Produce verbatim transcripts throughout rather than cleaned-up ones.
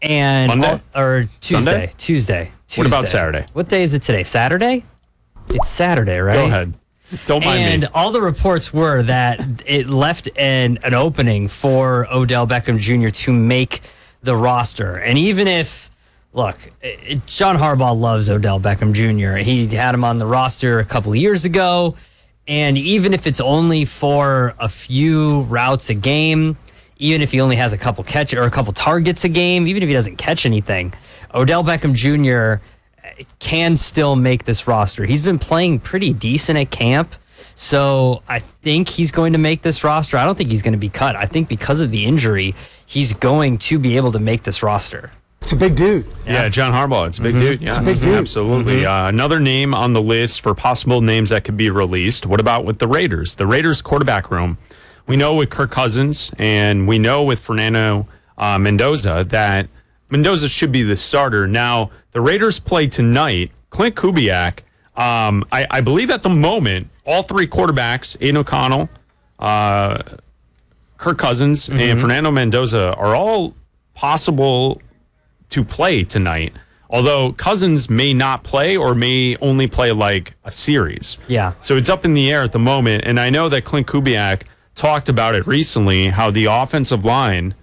And Monday? all- or Tuesday, Sunday? Tuesday. Tuesday. What about Saturday? What day is it today? Saturday? It's Saturday, right? Go ahead. Don't mind And me. all the reports were that it left an, an opening for Odell Beckham Junior to make the roster. And even if, look, it, John Harbaugh loves Odell Beckham Junior He had him on the roster a couple of years ago. And even if it's only for a few routes a game, even if he only has a couple catch or a couple targets a game, even if he doesn't catch anything, Odell Beckham Junior can still make this roster. He's been playing pretty decent at camp, so I think he's going to make this roster. I don't think he's going to be cut. I think because of the injury, he's going to be able to make this roster. It's a big dude. Yeah, yeah John Harbaugh. It's a big mm-hmm. dude. Yeah, it's a big dude. Absolutely. Mm-hmm. Uh, another name on the list for possible names that could be released. What about with the Raiders? The Raiders quarterback room. We know with Kirk Cousins and we know with Fernando uh, Mendoza that Mendoza should be the starter. Now, the Raiders play tonight. Clint Kubiak, um, I, I believe at the moment, all three quarterbacks, Aiden O'Connell, uh, Kirk Cousins, mm-hmm. and Fernando Mendoza are all possible to play tonight. Although Cousins may not play or may only play like a series. Yeah. So it's up in the air at the moment. And I know that Clint Kubiak talked about it recently, how the offensive line,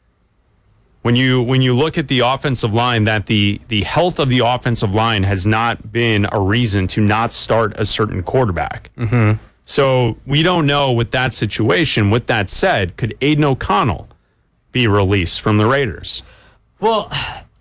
when you when you look at the offensive line, that the the health of the offensive line has not been a reason to not start a certain quarterback. Mm-hmm. So we don't know with that situation. With that said, could Aiden O'Connell be released from the Raiders? Well,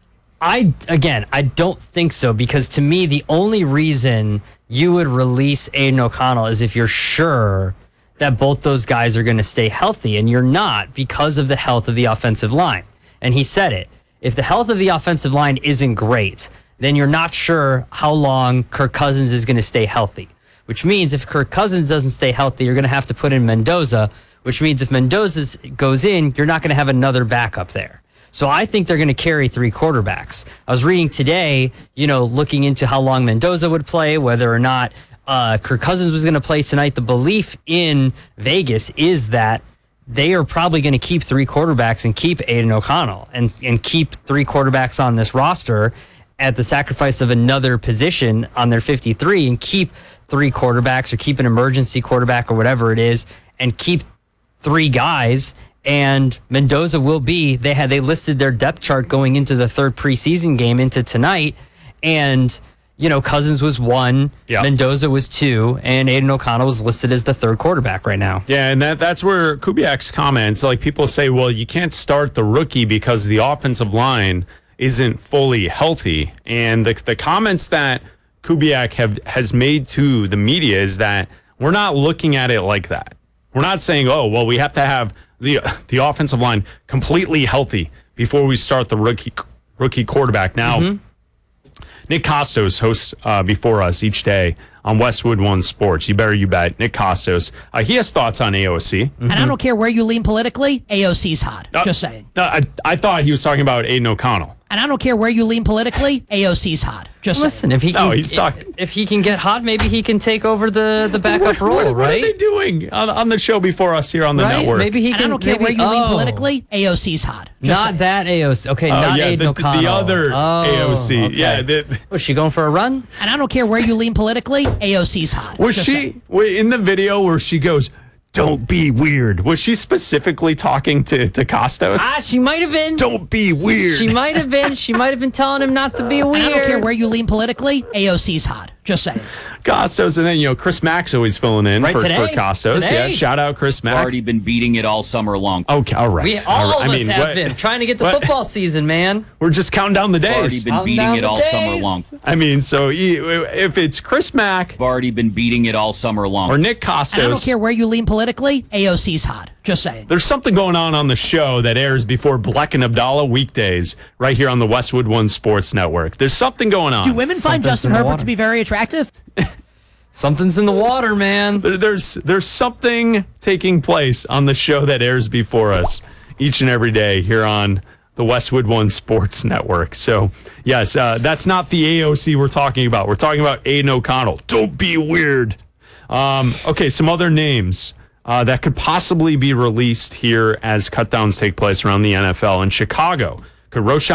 I, again, I don't think so, because to me, the only reason you would release Aiden O'Connell is if you're sure that both those guys are going to stay healthy, and you're not because of the health of the offensive line. And he said it. If the health of the offensive line isn't great, then you're not sure how long Kirk Cousins is going to stay healthy, which means if Kirk Cousins doesn't stay healthy, you're going to have to put in Mendoza, which means if Mendoza goes in, you're not going to have another backup there. So I think they're going to carry three quarterbacks. I was reading today, you know, looking into how long Mendoza would play, whether or not uh, Kirk Cousins was going to play tonight. The belief in Vegas is that they are probably going to keep three quarterbacks and keep Aiden O'Connell and, and keep three quarterbacks on this roster at the sacrifice of another position on their fifty-three, and keep three quarterbacks or keep an emergency quarterback or whatever it is and keep three guys. And Mendoza will be, they had, they listed their depth chart going into the third preseason game into tonight. And, you know, Cousins was one, yep. Mendoza was two, and Aiden O'Connell was listed as the third quarterback right now. Yeah, and that that's where Kubiak's comments, like people say, well, you can't start the rookie because the offensive line isn't fully healthy. And the, the comments that Kubiak have, has made to the media is that we're not looking at it like that. We're not saying, oh, well, we have to have the the offensive line completely healthy before we start the rookie rookie quarterback. Now, mm-hmm. Nick Costos hosts uh, before us each day on Westwood One Sports. You better you bet. Nick Costos. Uh, he has thoughts on A O C. Mm-hmm. And I don't care where you lean politically, A O C's hot. Uh, Just saying. Uh, I, I thought he was talking about Aiden O'Connell. And I don't care where you lean politically, A O C's hot. Just listen. saying. If he can, no, he's talking. If, if he can get hot, maybe he can take over the, the backup what, role, what, right? What are they doing on, on the show before us here on the right? network? Maybe he can. And I don't care maybe, where you oh. lean politically, A O C's hot. Just Not saying. that A O C. Okay, oh, not yeah, Aiden the, O'Connell. The other oh, A O C. Okay. Yeah. The, was she going for a run? And I don't care where you lean politically, A O C's hot. Was Just she saying. in the video where she goes, "Don't be weird"? Was she specifically talking to, to Costos? Ah, she might have been. Don't be weird. She might have been. She might have been telling him not to be weird. And I don't care where you lean politically, A O C's hot. Just saying. Costos, and then, you know, Chris Mack's always filling in right, for, today, for Costos. Today. Yeah, shout out Chris Mack. Already been beating it all summer long. Okay, all right. We all, all right. of I us mean, have what, been trying to get to what, football season, man. We're just counting down the days. Already been Counting beating down it the all days. summer long. I mean, so if it's Chris Mack, I've already been beating it all summer long. or Nick Costos, And I don't care where you lean politically, A O C's hot. Just saying. There's something going on on the show that airs before Black and Abdallah weekdays right here on the Westwood One Sports Network. There's something going on. Do women find Something's Justin in the Herbert water. to be very attractive? Something's in the water, man. There- There's there's something taking place on the show that airs before us each and every day here on the Westwood One Sports Network. So, yes, uh, that's not the A O C we're talking about. We're talking about Aiden O'Connell. Don't be weird. Um, okay, some other names uh, that could possibly be released here as cutdowns take place around the N F L. In Chicago, could Roshan